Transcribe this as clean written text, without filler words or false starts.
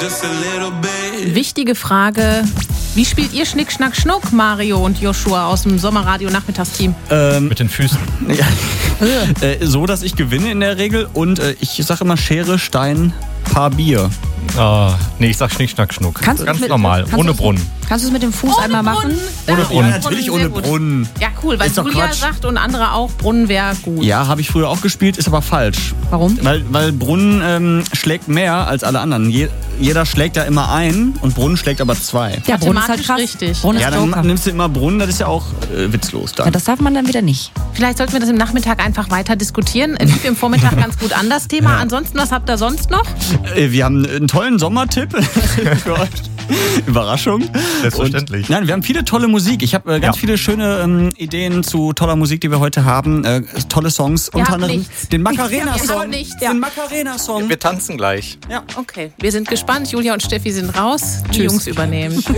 Wichtige Frage. Wie spielt ihr Schnick, Schnack, Schnuck, Mario und Joshua aus dem Sommerradio-Nachmittagsteam? Mit den Füßen. Ja. So, dass ich gewinne in der Regel und ich sage immer Schere, Stein, Paar Bier. Nee, ich sag Schnick, Schnack, Schnuck. Ganz normal, ohne Brunnen. Kannst du es mit dem Fuß einmal machen? Ohne Brunnen. Ja, natürlich ohne Brunnen. Ja, cool, weil Ist doch Julia Quatsch. sagt und andere auch, Brunnen wäre gut. Ja, habe ich früher auch gespielt, ist aber falsch. Warum? Weil Brunnen schlägt mehr als alle anderen. Jeder schlägt ja immer ein und Brunnen schlägt aber 2. Ja, Brunnen ist halt Mathematisch krass. richtig. Brunnen Ja, ist dann Joker. nimmst du immer Brunnen, das ist ja auch witzlos dann. Ja, das darf man dann wieder nicht. Vielleicht sollten wir das im Nachmittag einfach weiter diskutieren. Lief im Vormittag ganz gut an das Thema. Ansonsten, was habt ihr sonst noch? Wir haben einen tollen Sommertipp für euch. Überraschung. Selbstverständlich. Und, nein, wir haben viele tolle Musik. Ich habe ganz viele schöne Ideen zu toller Musik, die wir heute haben. Tolle Songs. Wir Unter haben anderem nichts. den Wir Macarena-Song. haben nichts. Den Macarena-Song. Wir tanzen gleich. Okay, wir sind gespannt. Julia und Steffi sind raus. Die Jungs übernehmen.